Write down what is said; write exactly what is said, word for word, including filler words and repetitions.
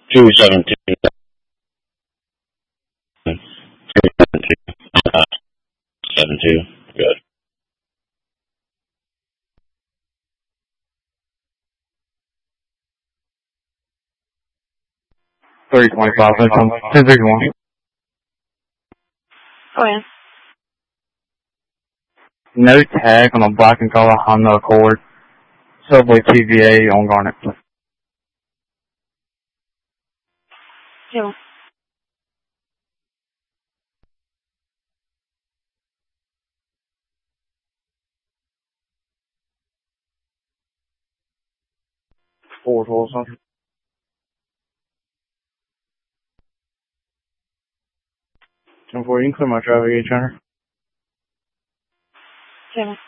two seven two three seven two uh, seven two. Good. Three twenty five. Ten thirty one. Go ahead. No tag on a black and color Honda Accord. Subway T V A on Garnet. Two. Four twelve something. Ten four. You can clear my traffic, H Hunter. Seven.